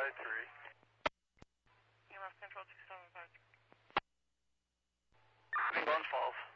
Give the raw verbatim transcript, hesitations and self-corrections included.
five three. E M F Central two seven five three. Glens Falls.